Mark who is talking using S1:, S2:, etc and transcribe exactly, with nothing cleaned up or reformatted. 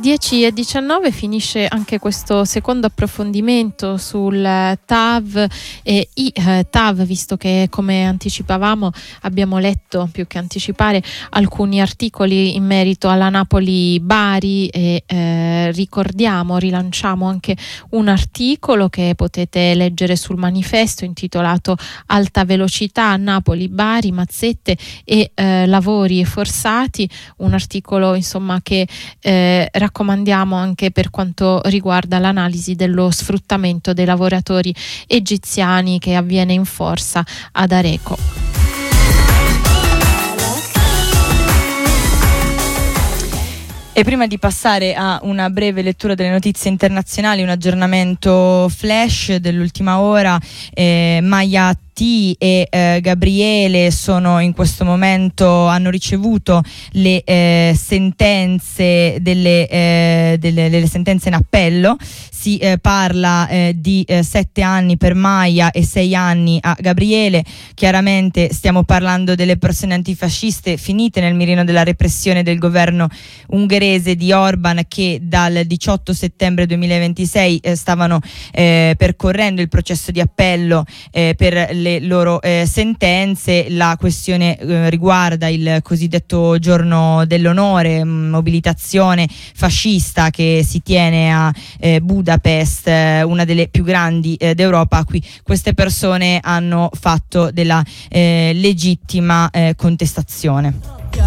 S1: dieci e diciannove finisce anche questo secondo approfondimento sul T A V e i eh, T A V, visto che, come anticipavamo, abbiamo letto, più che anticipare, alcuni articoli in merito alla Napoli-Bari e eh, ricordiamo, rilanciamo anche un articolo che potete leggere sul manifesto intitolato Alta velocità Napoli-Bari, mazzette e eh, lavori forzati, un articolo insomma che eh, raccomandiamo anche per quanto riguarda l'analisi dello sfruttamento dei lavoratori egiziani che avviene in forza ad Areco.
S2: E prima di passare a una breve lettura delle notizie internazionali, un aggiornamento flash dell'ultima ora, eh, Maya T e eh, Gabriele sono in questo momento, hanno ricevuto le eh, sentenze delle, eh, delle, delle sentenze in appello. Si eh, parla eh, di eh, sette anni per Maya e sei anni a Gabriele. Chiaramente stiamo parlando delle persone antifasciste finite nel mirino della repressione del governo ungherese di Orban, che dal diciotto settembre duemilaventisei eh, stavano eh, percorrendo il processo di appello eh, per le loro eh, sentenze. La questione eh, riguarda il cosiddetto giorno dell'onore, mobilitazione fascista che si tiene a eh, Budapest, eh, una delle più grandi eh, d'Europa, a cui queste persone hanno fatto della eh, legittima eh, contestazione.